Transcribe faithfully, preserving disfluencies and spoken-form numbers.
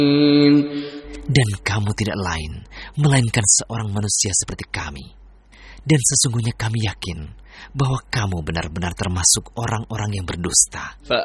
Dan kamu tidak lain melainkan seorang manusia seperti kami. Dan sesungguhnya kami yakin bahwa kamu benar-benar termasuk orang-orang yang berdusta.